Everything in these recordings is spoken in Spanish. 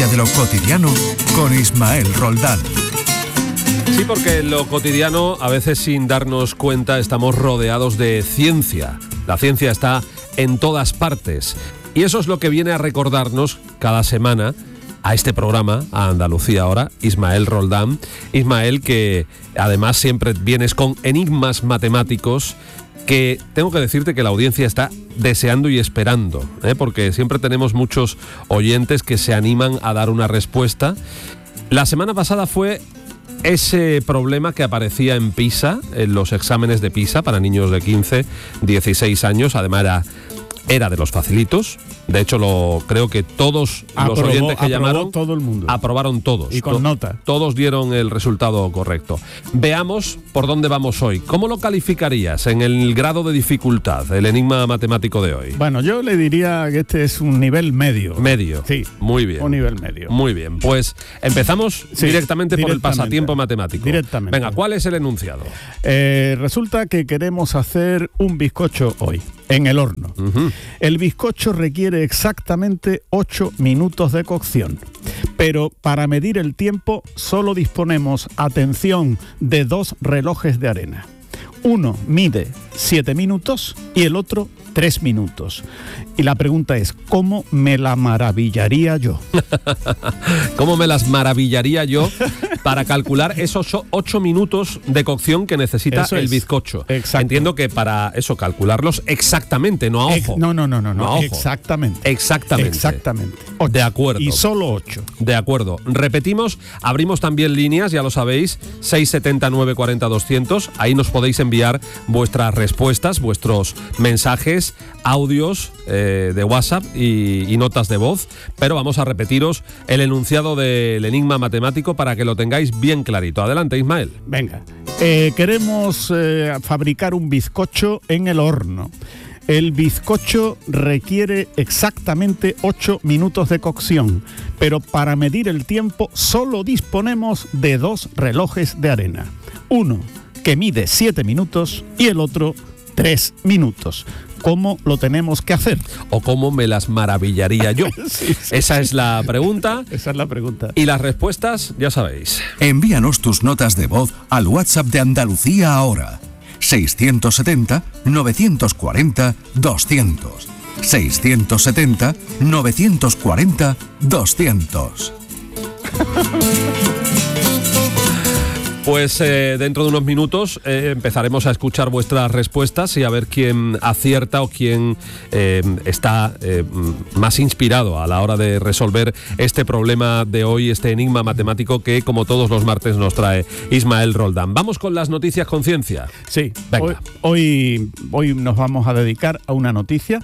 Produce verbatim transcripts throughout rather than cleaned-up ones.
ciencia de lo cotidiano con Ismael Roldán. Sí, porque en lo cotidiano, a veces sin darnos cuenta, estamos rodeados de ciencia. La ciencia está en todas partes. Y eso es lo que viene a recordarnos cada semana a este programa, a Andalucía Ahora, Ismael Roldán. Ismael, que además siempre vienes con enigmas matemáticos que tengo que decirte que la audiencia está deseando y esperando, ¿eh? Porque siempre tenemos muchos oyentes que se animan a dar una respuesta. La semana pasada fue ese problema que aparecía en PISA, en los exámenes de PISA para niños de quince, dieciséis años, además era, era de los facilitos. De hecho, lo creo que todos aprobó, los oyentes que llamaron todo el mundo. aprobaron todos. Y con to- nota. Todos dieron el resultado correcto. Veamos por dónde vamos hoy. ¿Cómo lo calificarías en el grado de dificultad, el enigma matemático de hoy? Bueno, yo le diría que este es un nivel medio. Medio. Sí. Muy bien. Un nivel medio. Muy bien. Pues empezamos Sí, directamente por el directamente. pasatiempo matemático. Directamente. Venga, ¿cuál es el enunciado? Eh, resulta que queremos hacer un bizcocho hoy, en el horno. Uh-huh. El bizcocho requiere exactamente ocho minutos de cocción, pero para medir el tiempo solo disponemos, atención, de dos relojes de arena. Uno mide siete minutos y el otro tres minutos. Y la pregunta es, ¿cómo me la maravillaría yo? ¿Cómo me las maravillaría yo para calcular esos ocho minutos de cocción que necesita Eso el es. bizcocho? Exacto. Entiendo que para eso calcularlos exactamente, no a Ex- ojo. no, no, no, no, No a no. ojo. Exactamente. Exactamente. Exactamente. De acuerdo. Y solo ocho. De acuerdo. Repetimos, abrimos también líneas, ya lo sabéis, seis siete nueve cuatro cero doscientos. Ahí nos podéis enviar vuestras respuestas, vuestros mensajes, audios eh, de WhatsApp y, y notas de voz. Pero vamos a repetiros el enunciado del enigma matemático para que lo tengáis bien clarito. Adelante, Ismael. Venga. Eh, queremos eh, fabricar un bizcocho en el horno. El bizcocho requiere exactamente ocho minutos de cocción, pero para medir el tiempo solo disponemos de dos relojes de arena. Uno que mide siete minutos y el otro tres minutos. ¿Cómo lo tenemos que hacer? ¿O cómo me las maravillaría yo? Sí, sí, Esa sí. es la pregunta. Esa es la pregunta. Y las respuestas, ya sabéis. Envíanos tus notas de voz al WhatsApp de Andalucía Ahora. seiscientos setenta, novecientos cuarenta, doscientos. seiscientos setenta, novecientos cuarenta, doscientos. Pues eh, dentro de unos minutos eh, empezaremos a escuchar vuestras respuestas y a ver quién acierta o quién eh, está eh, más inspirado a la hora de resolver este problema de hoy, este enigma matemático que, como todos los martes, nos trae Ismael Roldán. Vamos con las noticias con ciencia. Sí, Venga. hoy, hoy, hoy nos vamos a dedicar a una noticia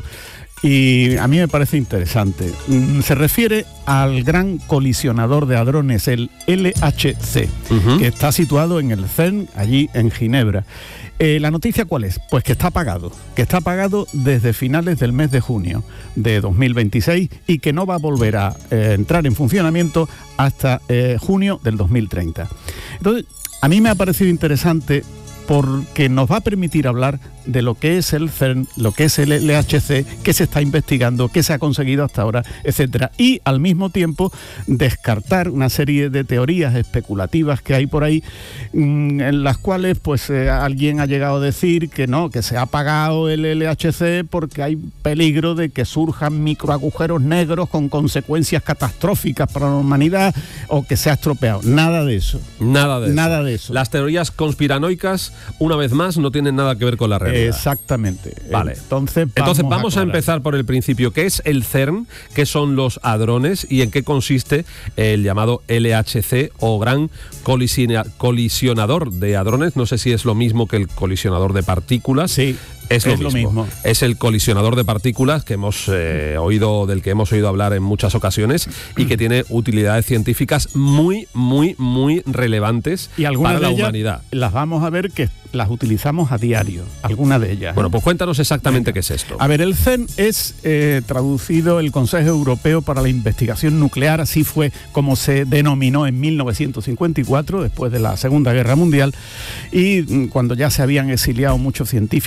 y a mí me parece interesante. Mm, Se refiere al gran colisionador de hadrones, el L H C, Uh-huh. que está situado en el CERN, allí en Ginebra. Eh, ¿La noticia cuál es? Pues que está apagado, que está apagado desde finales del mes de junio de dos mil veintiséis y que no va a volver a eh, entrar en funcionamiento hasta eh, junio del dos mil treinta. Entonces, a mí me ha parecido interesante porque nos va a permitir hablar de lo que es el CERN, lo que es el L H C, qué se está investigando, qué se ha conseguido hasta ahora, etcétera. Y al mismo tiempo descartar una serie de teorías especulativas que hay por ahí, mmm, en las cuales pues eh, alguien ha llegado a decir que no, que se ha apagado el L H C porque hay peligro de que surjan microagujeros negros con consecuencias catastróficas para la humanidad o que se ha estropeado. Nada de eso. Nada de eso. Nada de eso. Las teorías conspiranoicas, una vez más, no tienen nada que ver con la realidad. Exactamente. Vale. Entonces vamos, Entonces vamos a, aclarar. empezar por el principio. ¿Qué es el CERN? ¿Qué son los hadrones? ¿Y en qué consiste el llamado L H C o gran colisina- colisionador de hadrones? No sé si es lo mismo que el colisionador de partículas. Sí. Es, lo, Es lo mismo. mismo. Es el colisionador de partículas que hemos eh, oído, del que hemos oído hablar en muchas ocasiones y que tiene utilidades científicas muy, muy, muy relevantes Y algunas para de la ellas humanidad. las vamos a ver que las utilizamos a diario, algunas de ellas. Bueno, pues cuéntanos exactamente qué es esto. A ver, el CERN es eh, traducido el Consejo Europeo para la Investigación Nuclear, así fue como se denominó en mil novecientos cincuenta y cuatro, después de la Segunda Guerra Mundial, y mm, cuando ya se habían exiliado muchos científicos, como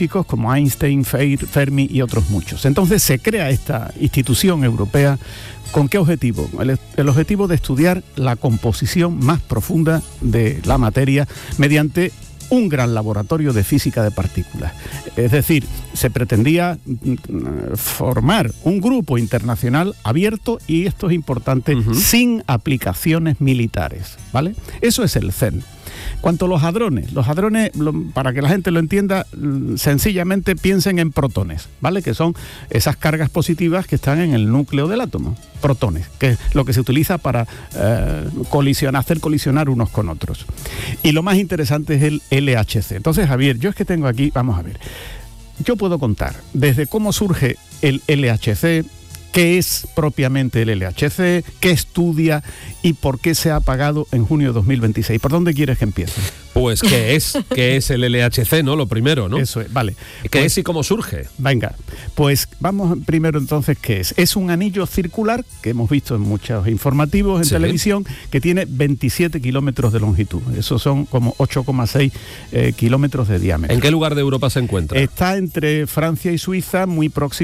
como Einstein, Fermi y otros muchos. Entonces se crea esta institución europea. ¿Con qué objetivo? El, el objetivo de estudiar la composición más profunda de la materia mediante un gran laboratorio de física de partículas. Es decir, se pretendía formar un grupo internacional abierto, y esto es importante, uh-huh. sin aplicaciones militares, ¿vale? Eso es el CERN. Cuanto a los hadrones, los hadrones, para que la gente lo entienda, sencillamente piensen en protones, ¿vale? Que son esas cargas positivas que están en el núcleo del átomo, protones, que es lo que se utiliza para eh, colisionar, hacer colisionar unos con otros. Y lo más interesante es el L H C. Entonces, Javier, yo es que tengo aquí, vamos a ver, yo puedo contar desde cómo surge el L H C, qué es propiamente el L H C, qué estudia y por qué se ha apagado en junio de dos mil veintiséis. ¿Por dónde quieres que empiece? Pues qué es, qué es el L H C, ¿no? Lo primero, ¿no? Eso es, vale. ¿Qué pues, es y cómo surge? Venga, pues vamos primero entonces, ¿qué es? Es un anillo circular que hemos visto en muchos informativos en sí. televisión, que tiene veintisiete kilómetros de longitud. Esos son como ocho coma seis eh, kilómetros de diámetro. ¿En qué lugar de Europa se encuentra? Está entre Francia y Suiza, muy próximo